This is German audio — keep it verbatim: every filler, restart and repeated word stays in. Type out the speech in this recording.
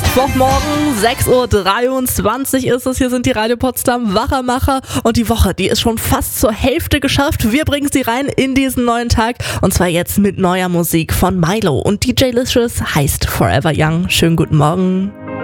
Mittwochmorgen, sechs Uhr dreiundzwanzig ist es. Hier sind die Radio Potsdam Wachermacher und die Woche, die ist schon fast zur Hälfte geschafft. Wir bringen sie rein in diesen neuen Tag und zwar jetzt mit neuer Musik von Milo und D J Licious heißt Forever Young. Schönen guten Morgen.